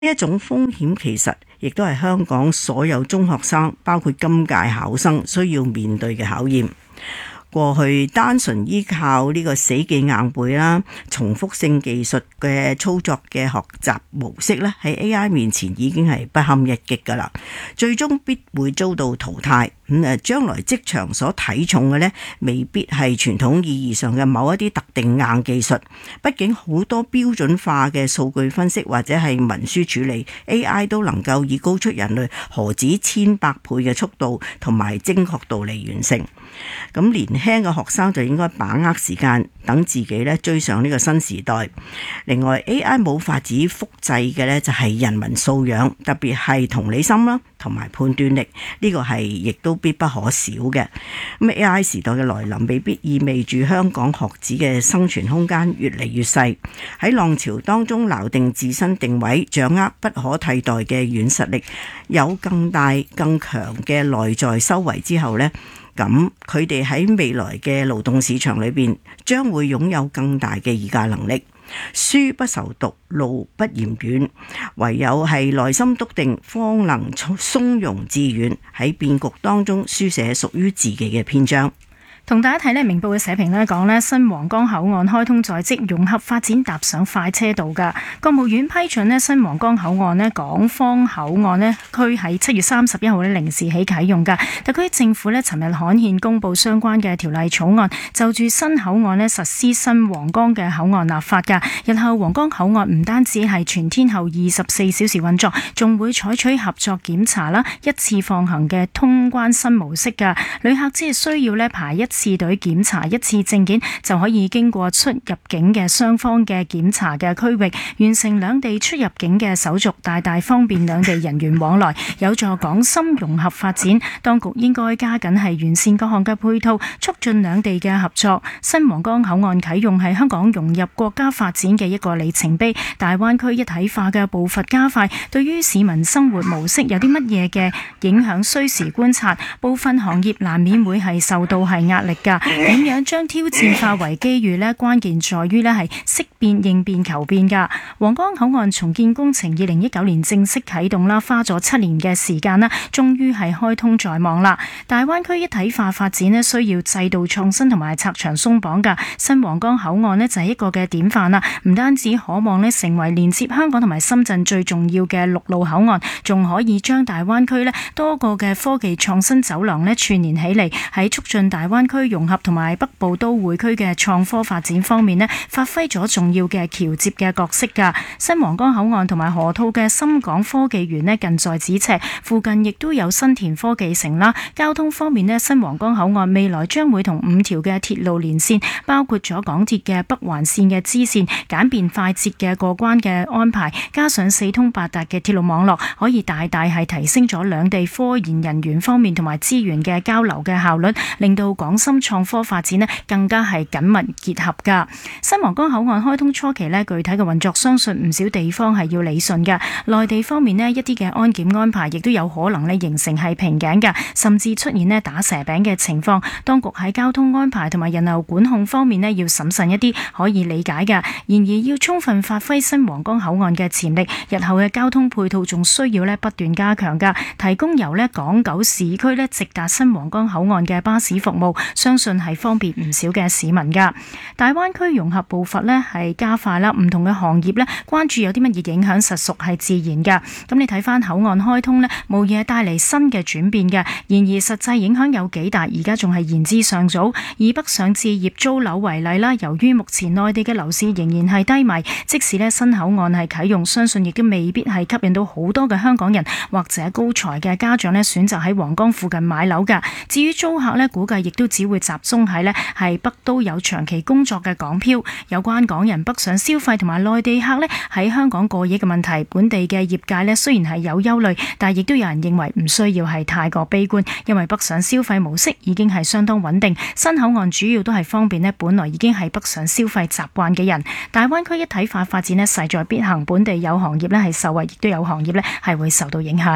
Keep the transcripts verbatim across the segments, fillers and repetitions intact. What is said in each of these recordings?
呢一種風險其實亦都係香港所有中學生，包括今屆考生需要面對嘅考驗。過去單純依靠呢個死記硬背啦、重複性技術嘅操作嘅學習模式咧，喺 A I 面前已經係不堪一擊㗎啦，最終必會遭到淘汰。咁誒，將來職場所睇重嘅呢，未必係傳統意義上嘅某一啲特定硬技術。畢竟好多標準化嘅數據分析或者係文書處理 ，A I 都能夠以高出人類何止千百倍嘅速度同埋精確度嚟完成。咁年輕嘅學生就應該把握時間，等自己咧追上呢個新時代。另外 A I 冇法子複製嘅呢，就係人文素養，特別係同理心啦，同埋判斷力，呢個係亦都必不可少嘅。咁 A I 時代嘅來臨，未必意味住香港學子嘅生存空間越嚟越細。喺浪潮當中撈定自身定位，掌握不可替代嘅軟實力，有更大更強嘅內在修為之後呢，咁佢哋喺未來嘅勞動市場裏邊，將會擁有更大嘅議價能力。書不愁讀，路不嫌遠，唯有係內心篤定，方能從容致遠，喺變局當中書寫屬於自己嘅篇章。 同大家睇呢明報嘅社評呢講呢，新皇崗口岸開通在即，融合發展踏上快車道㗎。國務院批准呢新皇崗口岸呢港方口岸呢區喺七月三十一號呢零時起啟用㗎。特區政府呢尋日刊憲公佈相關嘅條例草案，就住新口岸呢實施新皇崗嘅口岸立法㗎。日後皇崗口岸唔單止係全天候二十四小時運作，仲會採取合作檢查啦、一次放行嘅通關新模式㗎。旅客只係需要呢排一次隊檢查一次證件，就可以經過出入境嘅雙方嘅檢查嘅區域，完成兩地出入境嘅手續，大大方便兩地人員往來，有助港深融合發展。當局應該加緊係完善各項嘅配套，促進兩地嘅合作。新皇崗口岸啟用係香港融入國家發展嘅一個里程碑，大灣區一體化嘅步伐加快，對於市民生活模式有啲乜嘢嘅影響，需時觀察。部分行業難免會係受到係壓力㗎。點樣將挑戰化為機遇呢？關鍵在於呢係識變應變求變㗎。皇崗口岸重建工程二零一九年正式啟動啦，花咗七年嘅時間啦，終於係開通在望啦。大灣區一體化發展呢，需要制度創新同埋拆牆鬆綁㗎。新皇崗口岸呢，就係一個嘅典範啦，唔單止可望呢成為連接香港同埋深圳最重要嘅陸路口岸，仲可以將大灣區呢多個嘅科技創新走廊呢串聯起嚟，喺促進大灣區融合同埋北部都會區嘅創科發展方面呢，發揮咗重要嘅橋接嘅角色㗎。新皇崗口岸同埋河套嘅深港科技園呢，近在咫尺，附近亦都有新田科技城啦。交通方面呢，新皇崗口岸未來將會同五條嘅鐵路連線，包括咗港鐵嘅北環線嘅支線，簡便快捷嘅過關嘅安排，加上四通八達嘅鐵路網絡，可以大大係提升咗兩地科研人員方面同埋資源嘅交流嘅效率，令到港深創科發展呢更加係緊密結合㗎。新皇崗口岸開通初期呢，具體嘅運作相信唔少地方係要理順㗎。內地方面呢，一啲嘅安檢安排亦都有可能呢形成係瓶頸㗎，甚至出現呢打蛇餅嘅情況。當局喺交通安排同埋人流管控方面呢，要審慎一啲，可以理解㗎。然而要充分發揮新皇崗口岸嘅潛力，日後嘅交通配套仲需要呢不斷加強㗎，提供由呢港九市區呢直達新皇崗口岸嘅巴士服務，相信係方便唔少嘅市民㗎。大灣區融合步伐呢係加快啦，唔同嘅行業呢關注有啲乜嘢影響，實屬係自然㗎。咁你睇翻口岸開通呢，無疑係帶嚟新嘅轉變嘅。然而實際影響有幾大，而家仲係言之尚早。以北上置業租樓為例啦，由於目前內地嘅樓市仍然係低迷，即使呢新口岸係啟用，相信亦都未必係吸引到好多嘅香港人或者高才嘅家長呢選擇喺皇崗附近買樓㗎。至於租客呢，估計亦都只會集中喺呢係北都有長期工作嘅港漂。有關港人北上消費同埋內地客呢喺香港過夜嘅問題，本地嘅業界呢雖然係有憂慮，但亦都有人認為唔需要係太過悲觀，因為北上消費模式已經係相當穩定。新口岸主要都係方便呢本來已經係北上消費習慣嘅人。大灣區一體化發展呢勢在必行，本地有行業呢係受惠，亦都有行業呢係會受到影響。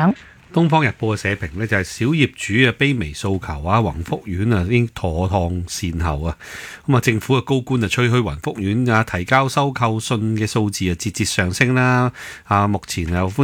《東方日報》嘅社評呢，就係小業主嘅卑微訴求啊，宏福苑啊已經妥當善後啊。咁啊，政府嘅高官就吹噓宏福苑啊提交收購信嘅數字啊節節上升啦。啊，目前又